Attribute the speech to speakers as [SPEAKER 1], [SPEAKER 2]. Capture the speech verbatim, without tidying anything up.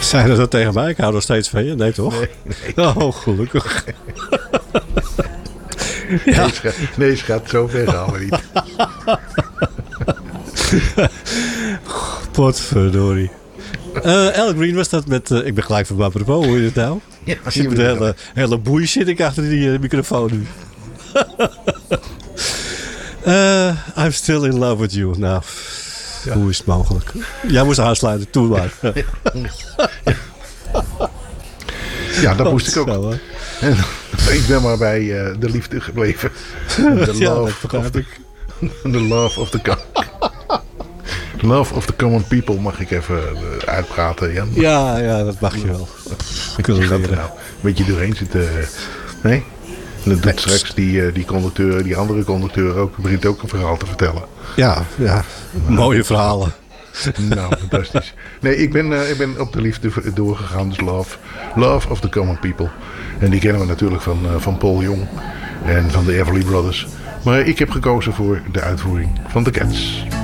[SPEAKER 1] Zijn ze dat tegen mij? Ik hou nog steeds van je. Nee, toch?
[SPEAKER 2] Nee, nee.
[SPEAKER 1] Oh, gelukkig.
[SPEAKER 2] Ja. Nee, schat, nee, schat, zo ver gaan we niet.
[SPEAKER 1] Potverdorie. Uh, Al Green was dat met... Uh, ik ben gelijk van apropos, hoe is het nou?
[SPEAKER 2] Ja,
[SPEAKER 1] ik zit met een hele, hele boei zit ik achter die uh, microfoon nu. uh, I'm still in love with you. Nou, ja. Hoe is het mogelijk? Jij moest aansluiten, toen maar.
[SPEAKER 2] Ja, ja. Ja, dat moest ik ook. Zo, en, ik ben maar bij uh, de liefde gebleven. De
[SPEAKER 1] ja,
[SPEAKER 2] love,
[SPEAKER 1] dat
[SPEAKER 2] of the, the love of the love of the common people mag ik even uh, uitpraten, Jan.
[SPEAKER 1] Ja, ja, dat mag je wel. Ik wil het
[SPEAKER 2] nou een beetje doorheen zitten. Uh, nee? En dat straks die, uh, die conducteur, die andere conducteur ook, begint ook een verhaal te vertellen.
[SPEAKER 1] Ja, ja. Mooie verhalen.
[SPEAKER 2] Nou, fantastisch. Nee, ik ben, uh, ik ben op de liefde doorgegaan. Dus Love. Love of the Common People. En die kennen we natuurlijk van, uh, van Paul Young. En van de Everly Brothers. Maar ik heb gekozen voor de uitvoering van The Cats.